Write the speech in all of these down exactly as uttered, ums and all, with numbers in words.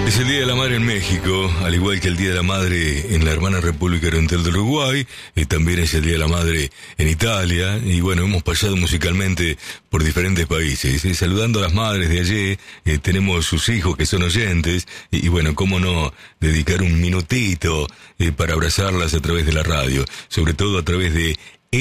Es el Día de la Madre en México, al igual que el Día de la Madre en la hermana República Oriental del Uruguay, y también es el Día de la Madre en Italia, y bueno, hemos pasado musicalmente por diferentes países. Eh, saludando a las madres de allí, eh, tenemos sus hijos que son oyentes, y, y bueno, cómo no dedicar un minutito eh, para abrazarlas a través de la radio, sobre todo a través de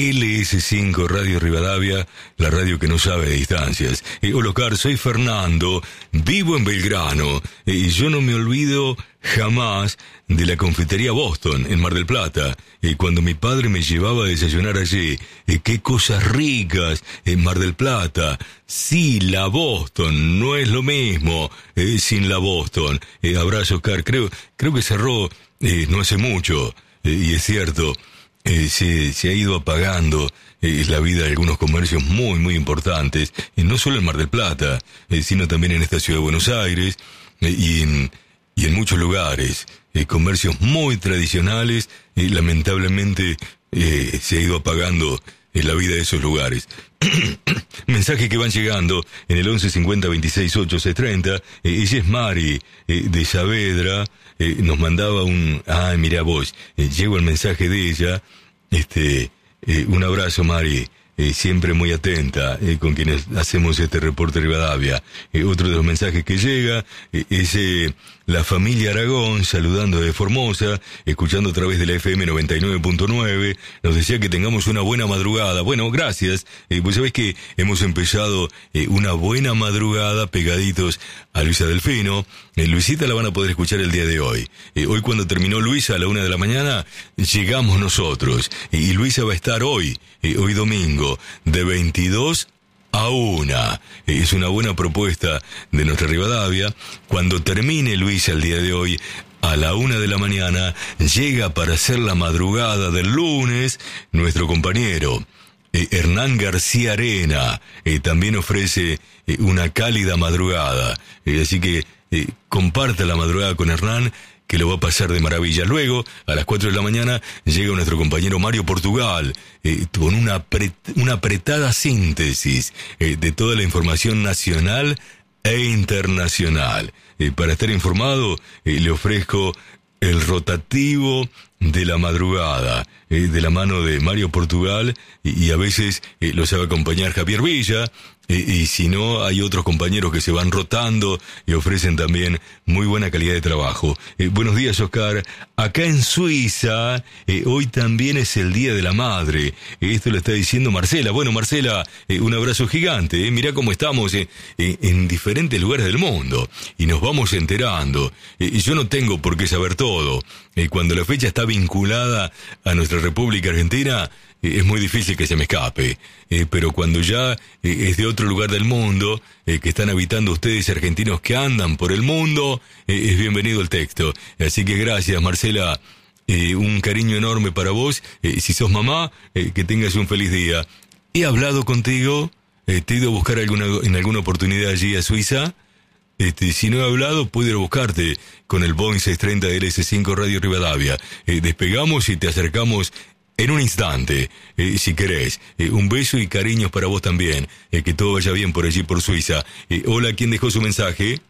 L S cinco Radio Rivadavia, la radio que no sabe de distancias. Eh, hola, Oscar, soy Fernando, vivo en Belgrano, eh, y yo no me olvido jamás de la confitería Boston, en Mar del Plata, eh, cuando mi padre me llevaba a desayunar allí. Eh, qué cosas ricas en Mar del Plata. Sí, la Boston, no es lo mismo eh, sin la Boston. Eh, abrazo, Oscar, creo, creo que cerró eh, no hace mucho, eh, y es cierto. Eh, se, se ha ido apagando eh, la vida de algunos comercios muy, muy importantes, eh, no solo en Mar del Plata, eh, sino también en esta ciudad de Buenos Aires eh, y, en, y en muchos lugares. Eh, comercios muy tradicionales, eh, lamentablemente eh, se ha ido apagando eh, la vida de esos lugares. Mensajes que van llegando en el once cincuenta veintiséis ocho seis treinta. Eh, ella es Mari eh, de Saavedra. Eh, nos mandaba un... Ah, mirá vos, eh, llegó el mensaje de ella. Este, eh, un abrazo, Mari, eh, siempre muy atenta eh, con quienes hacemos este reporte de Rivadavia. Eh, otro de los mensajes que llega eh, es eh, la familia Aragón, saludando de Formosa, escuchando a través de la F M noventa y nueve punto nueve, nos decía que tengamos una buena madrugada. Bueno, gracias. Eh, pues sabés que hemos empezado eh, una buena madrugada pegaditos a Luisa Delfino. Eh, Luisita la van a poder escuchar el día de hoy. Eh, hoy cuando terminó Luisa a la una de la mañana, llegamos nosotros. Eh, y Luisa va a estar hoy, eh, hoy domingo, de veintidós a una. Es una buena propuesta de nuestra Rivadavia. Cuando termine Luisa el día de hoy, a la una de la mañana, llega para hacer la madrugada del lunes nuestro compañero eh, Hernán García Arena. Eh, también ofrece eh, una cálida madrugada. Eh, así que eh, comparta la madrugada con Hernán, que lo va a pasar de maravilla. Luego, a las cuatro de la mañana, llega nuestro compañero Mario Portugal, eh, con una, apret- una apretada síntesis eh, de toda la información nacional e internacional. Eh, para estar informado, eh, le ofrezco el rotativo de la madrugada, eh, de la mano de Mario Portugal, y, y a veces eh, lo sabe acompañar Javier Villa. Y, y si no, hay otros compañeros que se van rotando y ofrecen también muy buena calidad de trabajo. Eh, buenos días, Oscar. Acá en Suiza, eh, hoy también es el Día de la Madre. Eh, esto lo está diciendo Marcela. Bueno, Marcela, eh, un abrazo gigante. Eh. Mirá cómo estamos eh, eh, en diferentes lugares del mundo y nos vamos enterando. Eh, y yo no tengo por qué saber todo. Eh, cuando la fecha está vinculada a nuestra República Argentina, es muy difícil que se me escape, eh, pero cuando ya eh, es de otro lugar del mundo, eh, que están habitando ustedes argentinos que andan por el mundo, eh, es bienvenido el texto. Así que gracias, Marcela, eh, un cariño enorme para vos. Eh, si sos mamá, eh, que tengas un feliz día. He hablado contigo, eh, te he ido a buscar alguna, en alguna oportunidad allí a Suiza. Este, si no he hablado, puedo ir a buscarte con el Boeing seiscientos treinta de L S cinco Radio Rivadavia. Eh, despegamos y te acercamos en un instante, eh, si querés. Eh, un beso y cariños para vos también. Eh, que todo vaya bien por allí, por Suiza. Eh, hola, ¿quién dejó su mensaje?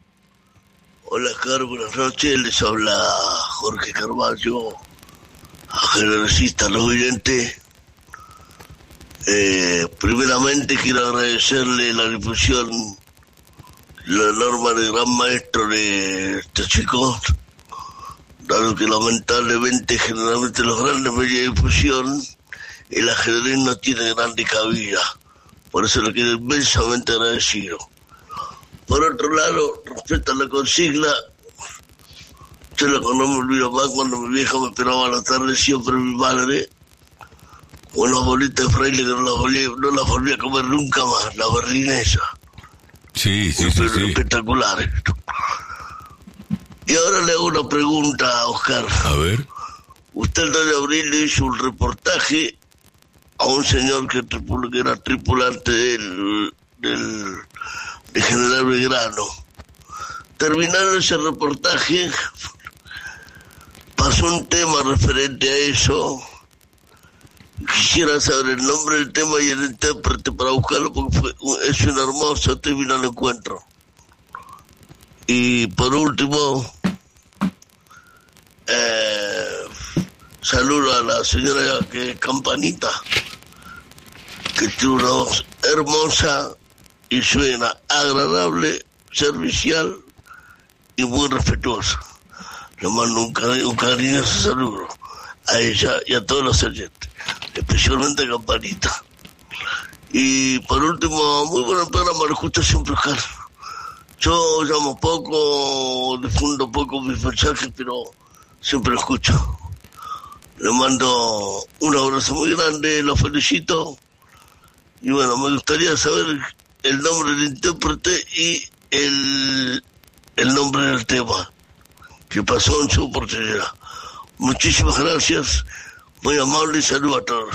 Hola, Car, buenas noches. Les habla Jorge Carvalho, generalista al oyente. Eh, primeramente quiero agradecerle la difusión, la norma del gran maestro de estos chicos, dado que lamentablemente generalmente los grandes medios de difusión el ajedrez no tiene grande cabida. Por eso le quedo inmensamente agradecido. Por otro lado, respecto a la consigna, yo lo que no me olvido más cuando mi vieja me esperaba a la tarde, siempre mi madre, con unas bolitas de fraile que no las volví, no las volví a comer nunca más, la berlinesa. Sí, sí, sí, sí. Espectaculares. Y ahora le hago una pregunta a Oscar. A ver. Usted el dos de abril le hizo un reportaje a un señor que, que era tripulante del, del de General Belgrano. Terminando ese reportaje, pasó un tema referente a eso. Quisiera saber el nombre del tema y el intérprete para buscarlo, porque fue, es un hermoso tema y no lo encuentro. Y por último, eh, saludo a la señora que Campanita, que tiene una voz hermosa y suena agradable, servicial y muy respetuosa. Le mando un, cari- un cariñoso saludo a ella y a todos los oyentes, especialmente a Campanita. Y por último, muy buen programa, lo escucho siempre, Carlos. Yo llamo poco, difundo poco mis mensajes, pero siempre lo escucho. Le mando un abrazo muy grande, lo felicito. Y bueno, me gustaría saber el nombre del intérprete y el, el nombre del tema que pasó en su oportunidad. Muchísimas gracias, muy amable y saludo a todos.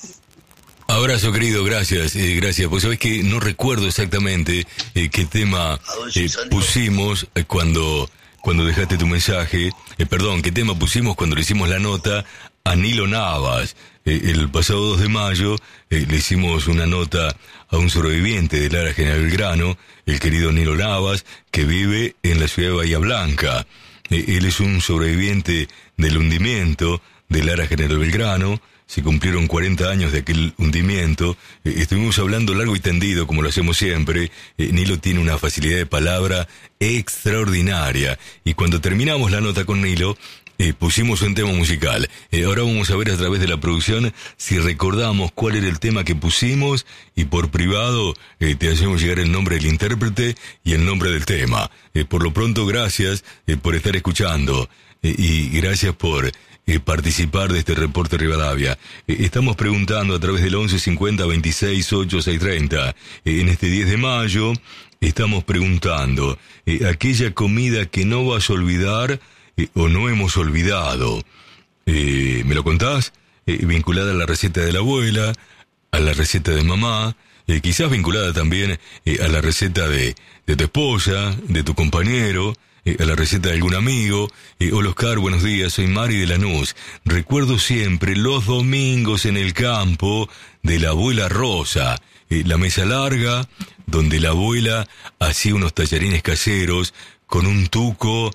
Abrazo, querido, gracias, eh, gracias. Pues sabés que no recuerdo exactamente eh, qué tema si eh, pusimos eh, cuando, cuando dejaste tu mensaje. Eh, perdón, qué tema pusimos cuando le hicimos la nota a Nilo Navas. Eh, el pasado dos de mayo eh, le hicimos una nota a un sobreviviente del área General Belgrano, el querido Nilo Navas, que vive en la ciudad de Bahía Blanca. Eh, él es un sobreviviente del hundimiento del área General Belgrano. Se cumplieron cuarenta años de aquel hundimiento. Eh, estuvimos hablando largo y tendido, como lo hacemos siempre. Eh, Nilo tiene una facilidad de palabra extraordinaria. Y cuando terminamos la nota con Nilo, eh, pusimos un tema musical. Eh, ahora vamos a ver a través de la producción si recordamos cuál era el tema que pusimos, y por privado eh, te hacemos llegar el nombre del intérprete y el nombre del tema. Eh, por lo pronto, gracias eh, por estar escuchando. Eh, y gracias por Eh, participar de este reporte Rivadavia. Eh, estamos preguntando a través del once cincuenta veintiséis ocho seis treinta. Eh, en este diez de mayo estamos preguntando eh, aquella comida que no vas a olvidar eh, o no hemos olvidado. Eh, ¿Me lo contás? Eh, vinculada a la receta de la abuela, a la receta de mamá, eh, quizás vinculada también eh, a la receta de, de tu esposa, de tu compañero, a la receta de algún amigo. Eh, hola Oscar, buenos días, soy Mari de Lanús. Recuerdo siempre los domingos en el campo de la abuela Rosa, eh, la mesa larga donde la abuela hacía unos tallarines caseros con un tuco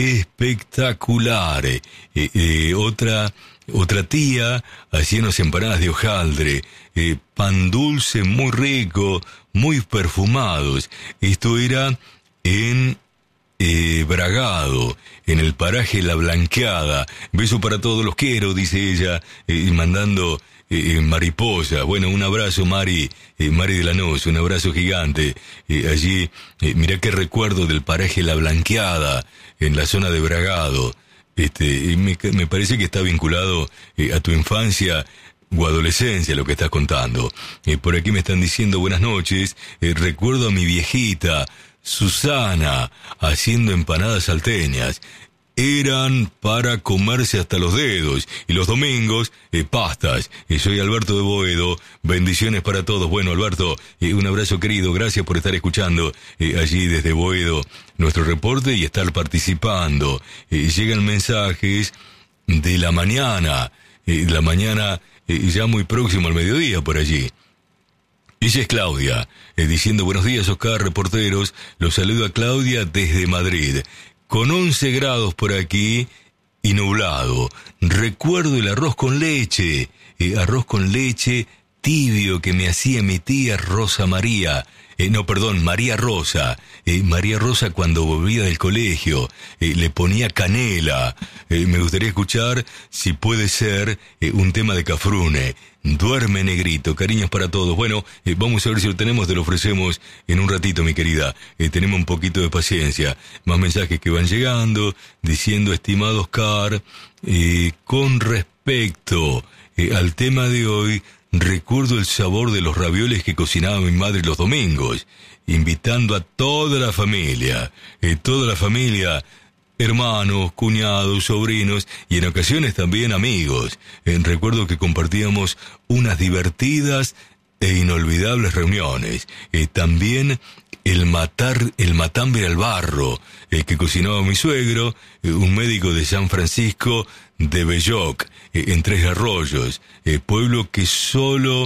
espectacular. Eh, eh, otra, otra tía hacía unas empanadas de hojaldre, eh, pan dulce muy rico, muy perfumados. Esto era en Eh, Bragado, en el paraje La Blanqueada. Beso para todos, los quiero, dice ella, eh, mandando eh, mariposa. Bueno, un abrazo, Mari, eh, Mari de Lanús, un abrazo gigante. Eh, allí, eh, mirá qué recuerdo del paraje La Blanqueada, en la zona de Bragado. Este, y me, me parece que está vinculado eh, a tu infancia o adolescencia, lo que estás contando. Eh, por aquí me están diciendo buenas noches, eh, recuerdo a mi viejita Susana haciendo empanadas salteñas. Eran para comerse hasta los dedos. Y los domingos, eh, pastas. Eh, soy Alberto de Boedo. Bendiciones para todos. Bueno, Alberto, eh, un abrazo querido. Gracias por estar escuchando eh, allí desde Boedo nuestro reporte y estar participando. Eh, llegan mensajes de la mañana. Eh, la mañana eh, ya muy próximo al mediodía por allí. Ella es Claudia, eh, diciendo buenos días Oscar, reporteros. Los saludo a Claudia desde Madrid. Con once grados por aquí y nublado. Recuerdo el arroz con leche, eh, arroz con leche tibio que me hacía mi tía Rosa María. Eh, no, perdón, María Rosa. Eh, María Rosa cuando volvía del colegio eh, le ponía canela. Eh, me gustaría escuchar, si puede ser, eh, un tema de Cafrune. Duerme negrito, cariños para todos. Bueno, eh, vamos a ver si lo tenemos, te lo ofrecemos en un ratito, mi querida. Eh, tenemos un poquito de paciencia. Más mensajes que van llegando, diciendo, estimado Oscar, eh, con respecto eh, al tema de hoy, recuerdo el sabor de los ravioles que cocinaba mi madre los domingos, invitando a toda la familia, eh, toda la familia, hermanos, cuñados, sobrinos y en ocasiones también amigos. Eh, recuerdo que compartíamos unas divertidas e inolvidables reuniones. Eh, también el matar, el matambre al barro, eh, que cocinaba mi suegro, eh, un médico de San Francisco de Belloc, eh, en Tres Arroyos, eh, pueblo que solo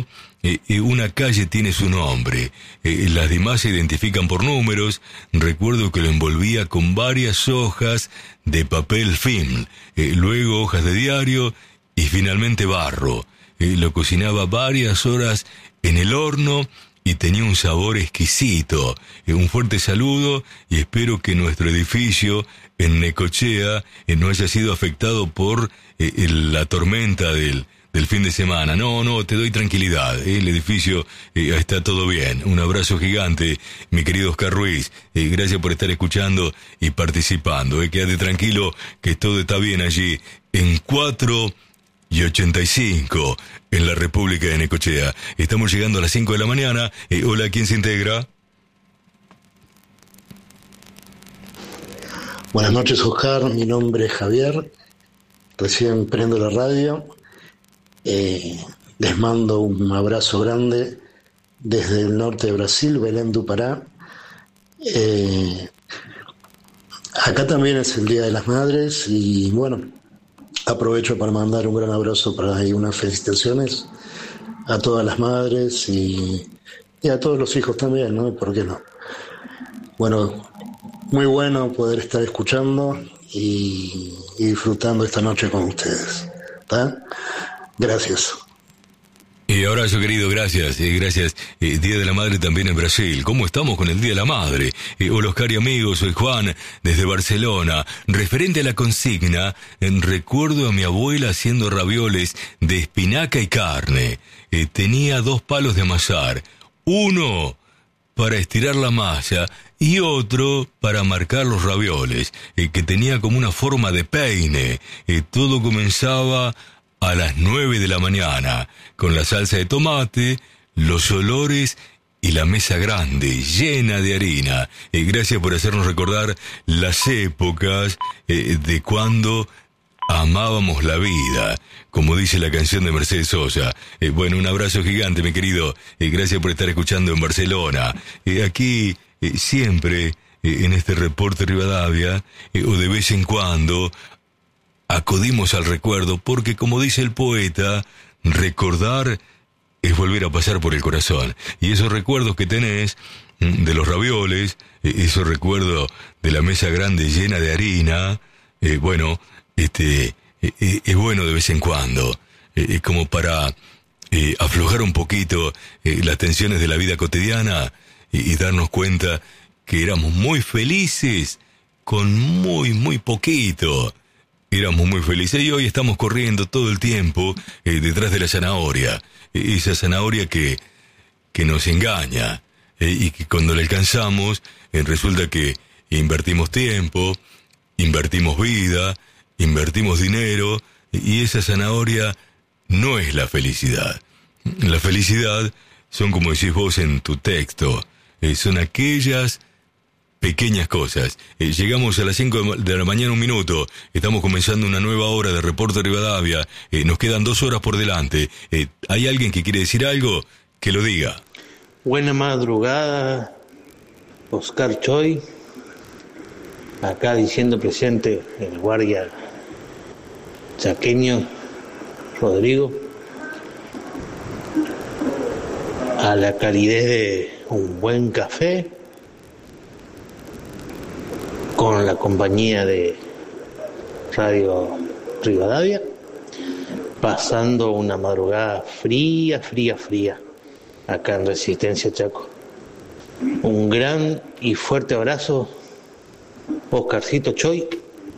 eh, eh, una calle tiene su nombre. Eh, las demás se identifican por números. Recuerdo que lo envolvía con varias hojas de papel film, eh, luego hojas de diario y finalmente barro. Eh, lo cocinaba varias horas en el horno y tenía un sabor exquisito. Eh, un fuerte saludo y espero que nuestro edificio en Necochea eh, no haya sido afectado por eh, el, la tormenta del, del fin de semana. No, no, te doy tranquilidad. Eh, el edificio eh, está todo bien. Un abrazo gigante, mi querido Oscar Ruiz. Eh, gracias por estar escuchando y participando. Eh, quédate tranquilo que todo está bien allí en cuatro y ochenta y cinco en la República de Necochea. Estamos llegando a las cinco de la mañana. Eh, hola, ¿quién se integra? Buenas noches, Oscar. Mi nombre es Javier. Recién prendo la radio. Eh, les mando un abrazo grande desde el norte de Brasil, Belém do Pará. Eh, acá también es el Día de las Madres y bueno, aprovecho para mandar un gran abrazo para y unas felicitaciones a todas las madres y, y a todos los hijos también, ¿no? ¿Por qué no? Bueno, muy bueno poder estar escuchando y, y disfrutando esta noche con ustedes. ¿Está? Gracias. Y abrazo, querido, gracias, eh, gracias. Eh, Día de la Madre también en Brasil. ¿Cómo estamos con el Día de la Madre? Eh, hola, Oscar y amigos, soy Juan, desde Barcelona. Referente a la consigna, en recuerdo a mi abuela haciendo ravioles de espinaca y carne. Eh, tenía dos palos de amasar. Uno para estirar la masa y otro para marcar los ravioles, eh, que tenía como una forma de peine. Eh, todo comenzaba a las nueve de la mañana, con la salsa de tomate, los olores y la mesa grande, llena de harina. Eh, gracias por hacernos recordar las épocas eh, de cuando amábamos la vida, como dice la canción de Mercedes Sosa. Eh, bueno, un abrazo gigante, mi querido. Eh, gracias por estar escuchando en Barcelona. Eh, aquí, eh, siempre, eh, en este reporte Rivadavia, eh, o de vez en cuando, acudimos al recuerdo, porque como dice el poeta, recordar es volver a pasar por el corazón. Y esos recuerdos que tenés de los ravioles, esos recuerdos de la mesa grande llena de harina, eh, bueno, este, eh, es bueno de vez en cuando, eh, como para eh, aflojar un poquito eh, las tensiones de la vida cotidiana y, y darnos cuenta que éramos muy felices con muy, muy poquito. Éramos muy felices y hoy estamos corriendo todo el tiempo eh, detrás de la zanahoria. Esa zanahoria que, que nos engaña eh, y que cuando la alcanzamos eh, resulta que invertimos tiempo, invertimos vida, invertimos dinero y esa zanahoria no es la felicidad. La felicidad son, como decís vos en tu texto, eh, son aquellas pequeñas cosas. Eh, llegamos a las cinco de la mañana, un minuto. Estamos comenzando una nueva hora de Reporte Rivadavia. Eh, nos quedan dos horas por delante. Eh, ¿Hay alguien que quiere decir algo? Que lo diga. Buena madrugada, Oscar Choi. Acá diciendo presente el guardia chaqueño Rodrigo. A la calidez de un buen café, con la compañía de Radio Rivadavia, pasando una madrugada fría, fría, fría, acá en Resistencia Chaco. Un gran y fuerte abrazo, Oscarcito Choi.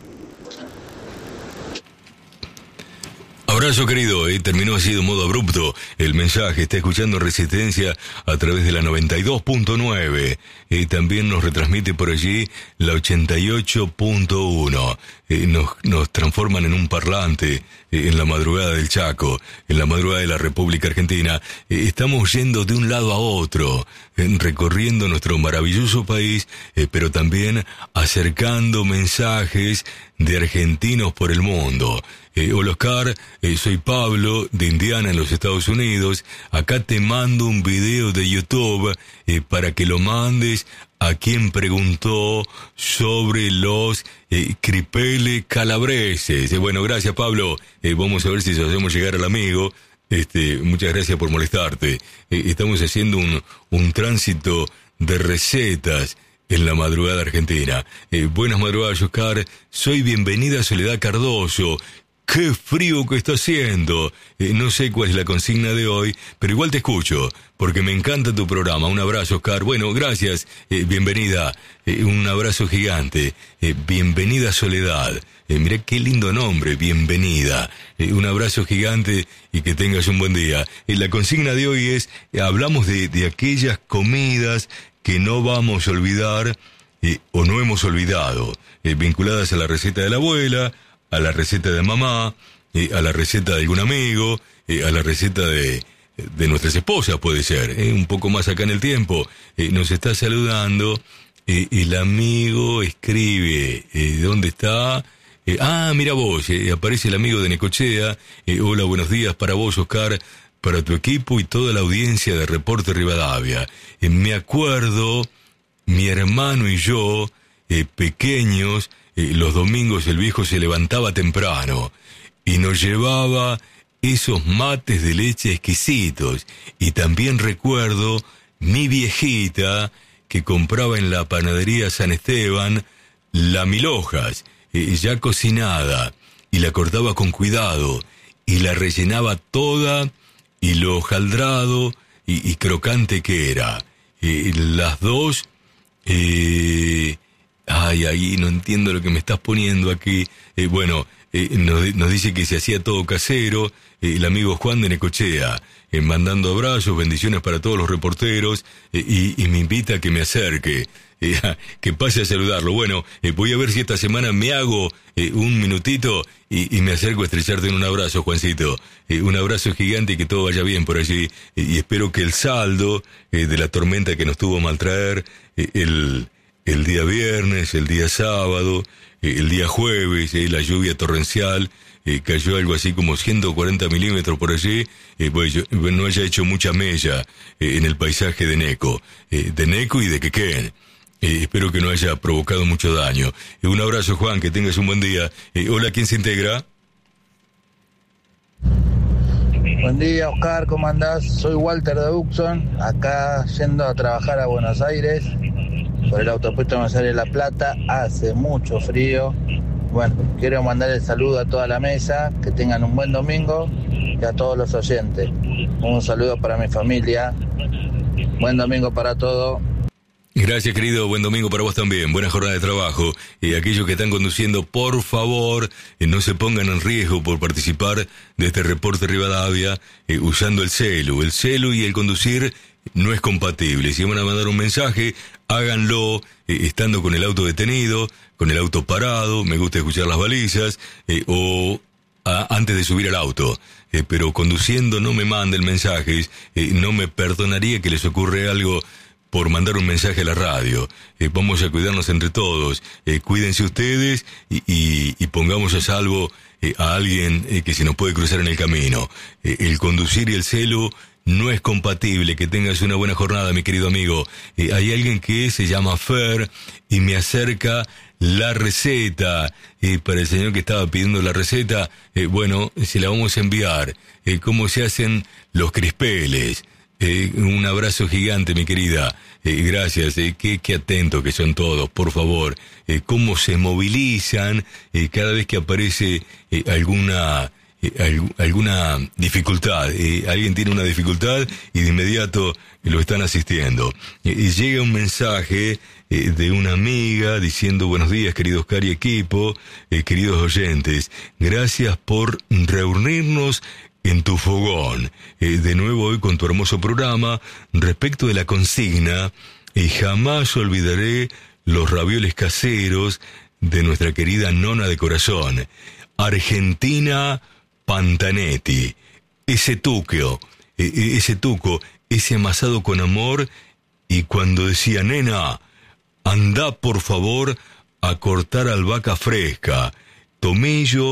Abrazo, querido. Eh, terminó así de modo abrupto el mensaje. Está escuchando Resistencia a través de la noventa y dos punto nueve. Eh, también nos retransmite por allí la ochenta y ocho punto uno. Eh, nos, nos transforman en un parlante eh, en la madrugada del Chaco, en la madrugada de la República Argentina. Eh, estamos yendo de un lado a otro, eh, recorriendo nuestro maravilloso país, eh, pero también acercando mensajes de argentinos por el mundo. Eh, hola, Oscar, eh, soy Pablo de Indiana, en los Estados Unidos. Acá te mando un video de YouTube eh, para que lo mandes a quien preguntó sobre los eh, cripele calabreses. Eh, bueno, gracias, Pablo. Eh, vamos a ver si se lo hacemos llegar al amigo. Este, muchas gracias por molestarte. Eh, estamos haciendo un, un tránsito de recetas en la madrugada argentina. Eh, buenas madrugadas, Oscar. Soy Bienvenida Soledad Cardoso. ¡Qué frío que está haciendo! Eh, no sé cuál es la consigna de hoy, pero igual te escucho, porque me encanta tu programa. Un abrazo, Oscar. Bueno, gracias. Eh, bienvenida. Eh, un abrazo gigante. Eh, bienvenida Soledad. Eh, mirá qué lindo nombre, Bienvenida. Eh, un abrazo gigante y que tengas un buen día. Eh, la consigna de hoy es, eh, hablamos de, de aquellas comidas que no vamos a olvidar eh, o no hemos olvidado, eh, vinculadas a la receta de la abuela, a la receta de mamá, eh, a la receta de algún amigo, eh, a la receta de, de nuestras esposas, puede ser, eh, un poco más acá en el tiempo. Eh, nos está saludando, eh, el amigo escribe, eh, ¿dónde está? Eh, ah, mira vos, eh, aparece el amigo de Necochea. Eh, hola, buenos días para vos, Oscar, para tu equipo y toda la audiencia de Reporte Rivadavia. Eh, me acuerdo, mi hermano y yo, eh, pequeños, Eh, los domingos el viejo se levantaba temprano y nos llevaba esos mates de leche exquisitos. Y también recuerdo mi viejita que compraba en la panadería San Esteban la mil hojas, eh, ya cocinada, y la cortaba con cuidado y la rellenaba toda, y lo hojaldrado y, y crocante que era. Eh, las dos... Eh, Ay, ahí no entiendo lo que me estás poniendo aquí. Eh, bueno, eh, nos, nos dice que se hacía todo casero. Eh, el amigo Juan de Necochea, eh, mandando abrazos, bendiciones para todos los reporteros, eh, y, y me invita a que me acerque, eh, que pase a saludarlo. Bueno, eh, voy a ver si esta semana me hago eh, un minutito y, y me acerco a estrellarte en un abrazo, Juancito. Eh, un abrazo gigante y que todo vaya bien por allí. Eh, y espero que el saldo eh, de la tormenta que nos tuvo a maltraer, eh, el... el día viernes, el día sábado, eh, el día jueves, eh, la lluvia torrencial, eh, cayó algo así como ciento cuarenta milímetros por allí, eh, pues yo, no haya hecho mucha mella eh, en el paisaje de Neco, eh, de Neco y de Quequén. Eh, espero que no haya provocado mucho daño. Eh, un abrazo, Juan, que tengas un buen día. Eh, hola, ¿quién se integra? Buen día, Oscar, ¿cómo andás? Soy Walter de Uxon, acá yendo a trabajar a Buenos Aires. Por el autopuesto Buenos Aires La Plata, hace mucho frío. Bueno, quiero mandar el saludo a toda la mesa, que tengan un buen domingo, y a todos los oyentes. Un saludo para mi familia. Buen domingo para todos. Gracias, querido. Buen domingo para vos también. Buena jornada de trabajo. Y eh, aquellos que están conduciendo, por favor, eh, no se pongan en riesgo por participar de este Reporte Rivadavia eh, usando el celu. El celu y el conducir no es compatible. Si van a mandar un mensaje, háganlo eh, estando con el auto detenido, con el auto parado. Me gusta escuchar las balizas, eh, o a, antes de subir al auto. Eh, pero conduciendo no me manden mensajes. Eh, no me perdonaría que les ocurra algo por mandar un mensaje a la radio. Eh, vamos a cuidarnos entre todos. Eh, cuídense ustedes y, y, y pongamos a salvo eh, a alguien eh, que se nos puede cruzar en el camino. Eh, el conducir y el celu no es compatible. Que tengas una buena jornada, mi querido amigo. Eh, hay alguien que se llama Fer y me acerca la receta. Eh, para el señor que estaba pidiendo la receta, eh, bueno, se la vamos a enviar. Eh, cómo se hacen los crispeles. Eh, un abrazo gigante, mi querida. Eh, gracias. Eh, qué, qué atentos que son todos, por favor. Eh, cómo se movilizan eh, cada vez que aparece eh, alguna... Eh, alg- alguna dificultad, eh, alguien tiene una dificultad y de inmediato lo están asistiendo. Eh, y llega un mensaje eh, de una amiga diciendo: buenos días, querido Oscar y equipo, eh, queridos oyentes, gracias por reunirnos en tu fogón. Eh, de nuevo hoy con tu hermoso programa. Respecto de la consigna, eh, jamás olvidaré los ravioles caseros de nuestra querida nona de corazón, Argentina Pantanetti. Ese tuquio, ese tuco, ese amasado con amor, y cuando decía: nena, anda por favor a cortar albahaca fresca, tomillo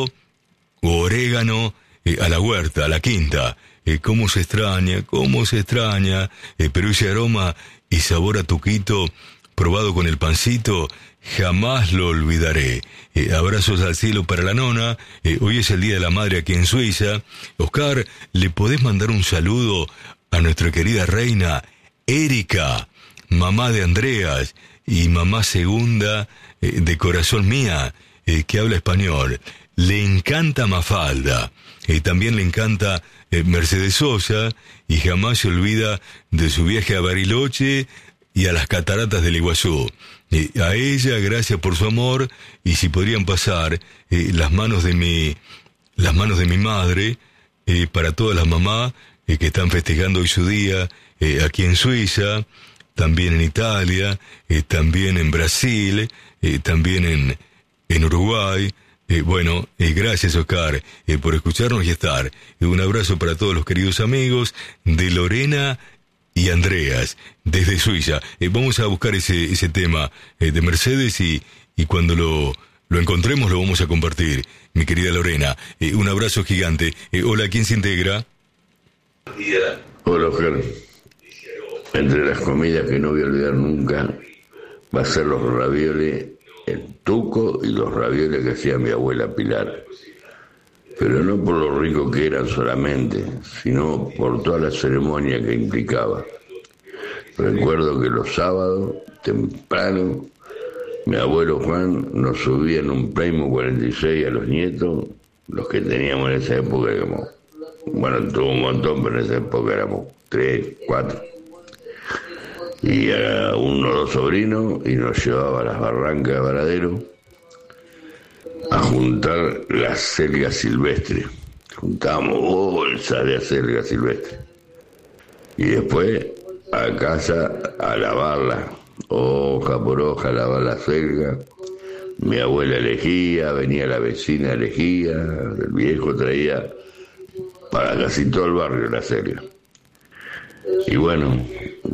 o orégano eh, a la huerta, a la quinta. Eh, cómo se extraña, cómo se extraña, eh, pero ese aroma y sabor a tuquito probado con el pancito jamás lo olvidaré. Eh, abrazos al cielo para la nona. Eh, hoy es el Día de la Madre aquí en Suiza. Oscar, ¿le podés mandar un saludo a nuestra querida reina Erika, mamá de Andreas y mamá segunda eh, de corazón mía, eh, que habla español? Le encanta Mafalda, eh, también le encanta eh, Mercedes Sosa, y jamás se olvida de su viaje a Bariloche y a las cataratas del Iguazú. Eh, a ella, gracias por su amor, y si podrían pasar eh, las manos de mi, las manos de mi madre, eh, para todas las mamás eh, que están festejando hoy su día, eh, aquí en Suiza, también en Italia, eh, también en Brasil, eh, también en, en Uruguay. Eh, bueno, eh, gracias Oscar eh, por escucharnos y estar. Eh, un abrazo para todos los queridos amigos de Lorena y Andreas, desde Suiza. Eh, vamos a buscar ese ese tema eh, de Mercedes y, y cuando lo, lo encontremos lo vamos a compartir, mi querida Lorena. Eh, un abrazo gigante. Eh, hola, ¿quién se integra? Hola, Oscar. Entre las comidas que no voy a olvidar nunca va a ser los ravioles, el tuco y los ravioles que hacía mi abuela Pilar. Pero no por lo rico que eran solamente, sino por toda la ceremonia que implicaba. Recuerdo que los sábados, temprano, mi abuelo Juan nos subía en un Playmo cuarenta y seis a los nietos, los que teníamos en esa época, como, bueno, tuvo un montón, pero en esa época éramos tres, cuatro. Y a uno o dos sobrinos, y nos llevaba a las barrancas de Varadero a juntar la selga silvestre. Juntábamos bolsas de acelga silvestre. Y después a casa a lavarla, hoja por hoja, a lavar la selga. Mi abuela elegía, venía la vecina, elegía, el viejo traía para casi todo el barrio la selga. Y bueno,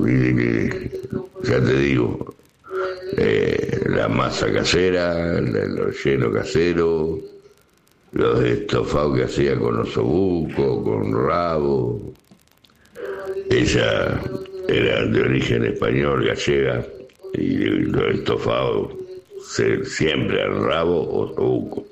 ya te digo, eh, la masa casera, el relleno casero, los estofados que hacía con osobuco, con rabo. Ella era de origen español, gallega, y los estofados siempre al rabo o osobuco.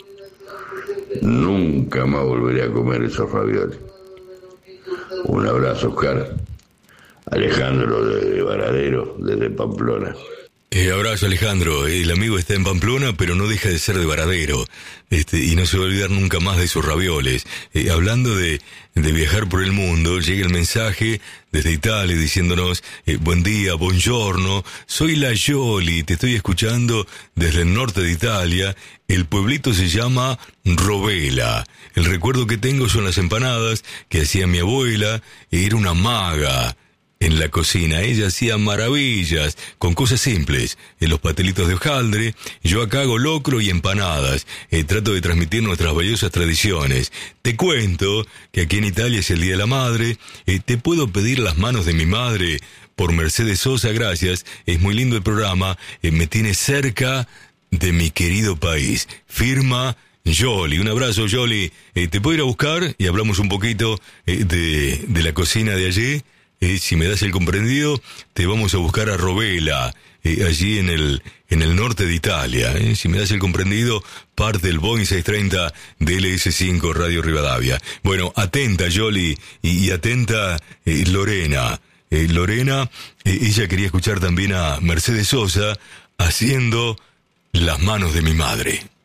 Nunca más volveré a comer esos ravioles. Un abrazo, Oscar. Alejandro de Varadero, desde Pamplona. Eh, abrazo, Alejandro. El amigo está en Pamplona, pero no deja de ser de Varadero. Este, y no se va a olvidar nunca más de sus ravioles. Eh, hablando de, de viajar por el mundo, llega el mensaje desde Italia diciéndonos, eh, buen día, buongiorno, soy la Yoli, te estoy escuchando desde el norte de Italia. El pueblito se llama Rovela. El recuerdo que tengo son las empanadas que hacía mi abuela. Era una maga en la cocina. Ella hacía maravillas con cosas simples. En los pastelitos de hojaldre, yo acá hago locro y empanadas. Eh, trato de transmitir nuestras valiosas tradiciones. Te cuento que aquí en Italia es el Día de la Madre. Eh, te puedo pedir las manos de mi madre por Mercedes Sosa, gracias. Es muy lindo el programa. Eh, me tiene cerca de mi querido país. Firma Yoli. Un abrazo, Yoli. Eh, te puedo ir a buscar y hablamos un poquito eh, de, de la cocina de allí. Eh, si me das el comprendido, te vamos a buscar a Rovela, eh, allí en el en el norte de Italia. Eh. Si me das el comprendido, parte del Boeing seiscientos treinta de L S cinco Radio Rivadavia. Bueno, atenta, Yoli, y, y atenta, eh, Lorena. Eh, Lorena, eh, ella quería escuchar también a Mercedes Sosa haciendo Las manos de mi madre.